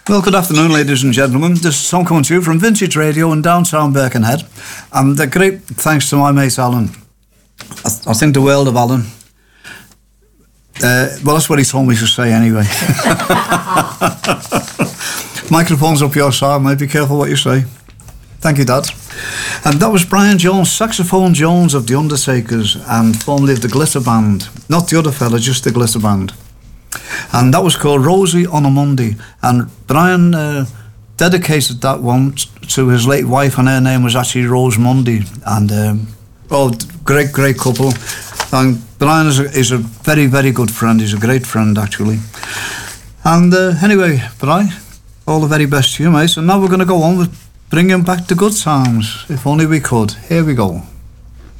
Well, good afternoon, ladies and gentlemen. This is a song coming to you from Vintage Radio in downtown Birkenhead. And a great thanks to my mate Alan. I think the world of Alan. Well, that's what he told me to say anyway. Microphone's up your side, mate. Be careful what you say. Thank you, Dad. And that was Brian Jones, Saxophone Jones of The Undertakers, and formerly of the Glitter Band. Not the other fella, just the Glitter Band. And that was called Rosie on a Monday. And Brian dedicated that one to his late wife, and her name was actually Rose Mundy. And great couple. And Brian is a very, very good friend. He's a great friend, actually. And anyway, Brian, all the very best to you, mate. And now we're going to go on with bringing back the good times. If only we could. Here we go.